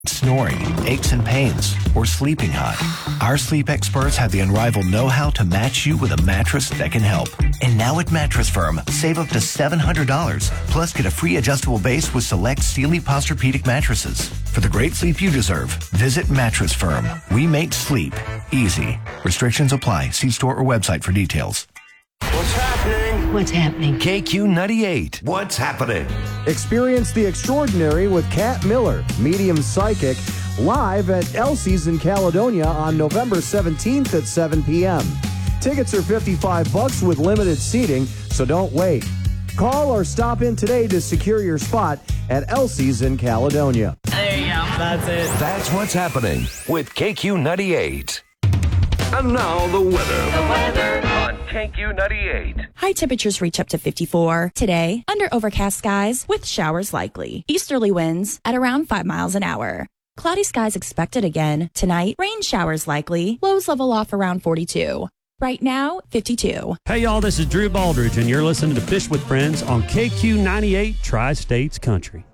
Snoring, aches and pains, or sleeping hot. Our sleep experts have the unrivaled know-how to match you with a mattress that can help. And now at Mattress Firm, save up to $700. Plus, get a free adjustable base with select Sealy Posturepedic mattresses. For the great sleep you deserve, visit Mattress Firm. We make sleep easy. Restrictions apply. See store or website for details. What's happening? What's happening? KQ98. What's happening? Experience the extraordinary with Kat Miller, medium psychic, live at Elsie's in Caledonia on November 17th at 7 p.m. Tickets are $55 with limited seating, so don't wait. Call or stop in today to secure your spot at Elsie's in Caledonia. There you go. That's it. That's what's happening with KQ98. And now the weather. The weather On KQ98. High temperatures reach up to 54. Today, under overcast skies with showers likely. Easterly winds at around 5 miles an hour. Cloudy skies expected again. Tonight, rain showers likely. Lows level off around 42. Right now, 52. Hey, y'all, this is Drew Baldridge, and you're listening to Fish with Friends on KQ98 Tri-States Country.